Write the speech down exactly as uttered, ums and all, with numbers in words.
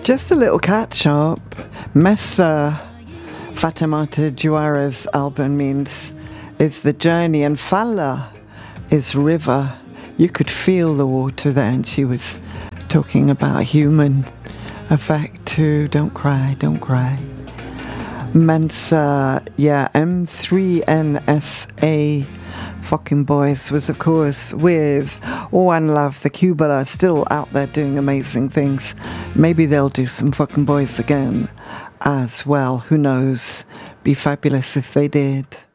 Just a little catch up. Mesa Fatimata Juara's album means is the journey, and Falla is river. You could feel the water there, and she was talking about human effect too. Don't cry, don't cry. Mensa, yeah, M three N S A Fucking Boys was, of course, with One Love, the Cubala, still out there doing amazing things. Maybe they'll do some Fucking Boys again as well. Who knows? Be fabulous if they did.